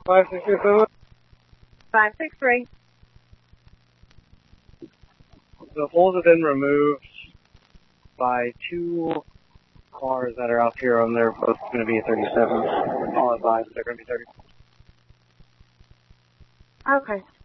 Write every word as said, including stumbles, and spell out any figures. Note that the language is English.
five six three seven. five six three. The holes have been removed by two cars that are out here, and they're both going to be thirty-seven. All advised, they're going to be thirty. Okay.